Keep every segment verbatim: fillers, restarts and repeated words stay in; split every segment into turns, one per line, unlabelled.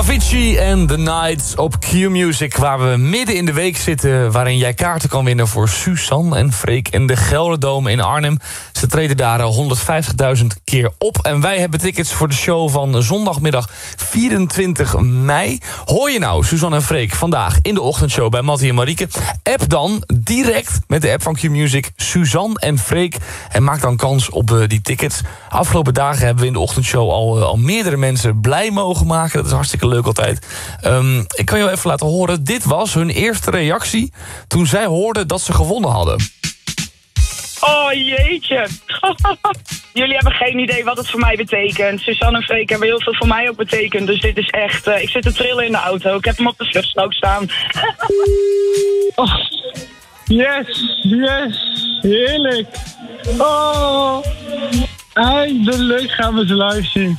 Avicii en The Nights op Q-Music, waar we midden in de week zitten, waarin jij kaarten kan winnen voor Suzanne en Freek in de Gelderdome in Arnhem. Ze treden daar honderdvijftigduizend keer op en wij hebben tickets voor de show van zondagmiddag vierentwintig mei. Hoor je nou Suzanne en Freek vandaag in de ochtendshow bij Mattie en Marieke? App dan direct met de app van Q-Music Suzanne en Freek en maak dan kans op uh, die tickets. Afgelopen dagen hebben we in de ochtendshow al, uh, al meerdere mensen blij mogen maken. Dat is hartstikke leuk altijd. Um, ik kan je even laten horen. Dit was hun eerste reactie toen zij hoorden dat ze gewonnen hadden.
Oh jeetje. Jullie hebben geen idee wat het voor mij betekent. Suzanne en Freek hebben heel veel voor mij ook betekend. Dus dit is echt... Uh, ik zit te trillen in de auto. Ik heb hem op de vluchtstrook staan.
Oh, yes, yes. Heerlijk. Oh, eindelijk gaan we ze live zien.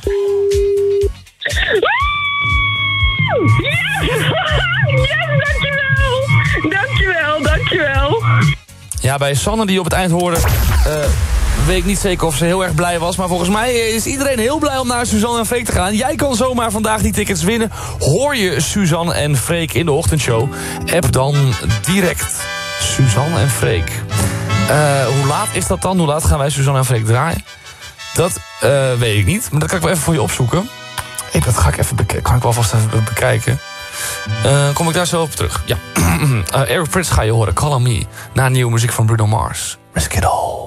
Yes! Yes, dankjewel! Dankjewel, dankjewel.
Ja, bij Sanne die op het eind hoorde... Uh, weet ik niet zeker of ze heel erg blij was. Maar volgens mij is iedereen heel blij om naar Suzanne en Freek te gaan. Jij kan zomaar vandaag die tickets winnen. Hoor je Suzanne en Freek in de ochtendshow? App dan direct Suzanne en Freek. Uh, hoe laat is dat dan? Hoe laat gaan wij Suzanne en Freek draaien? Dat uh, weet ik niet. Maar dat kan ik wel even voor je opzoeken. Hey, dat ga ik even bekijken. Kan ik wel vast even bekijken. Uh, kom ik daar zo op terug. Ja. uh, Eric Prydz ga je horen. Call on Me. Na nieuwe muziek van Bruno Mars. Risk it all.